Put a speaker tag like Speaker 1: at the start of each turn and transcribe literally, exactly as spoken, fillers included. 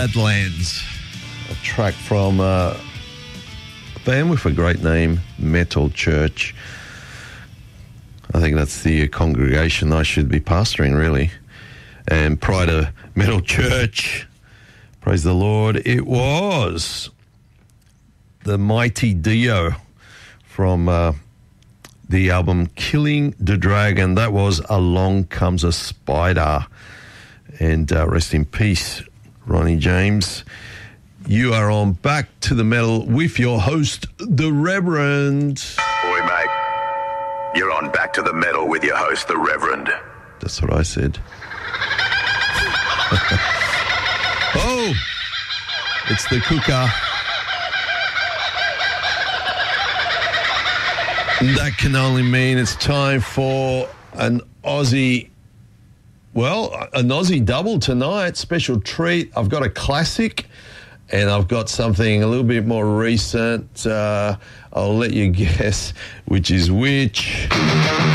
Speaker 1: Badlands.
Speaker 2: A track from uh, a band with a great name, Metal Church. I think that's the congregation I should be pastoring, really. And prior to Metal Church, praise the Lord, it was the Mighty Dio from uh, the album Killing the Dragon. That was Along Comes a Spider. And uh, rest in peace, Ronnie James. You are on Back to the Metal with your host, the Reverend.
Speaker 3: Boy, mate, you're on Back to the Metal with your host, the Reverend.
Speaker 2: That's what I said. Oh, it's the cooker. That can only mean it's time for an Aussie, well, an Aussie double tonight, special treat. I've got a classic and I've got something a little bit more recent. Uh, I'll let you guess which is which.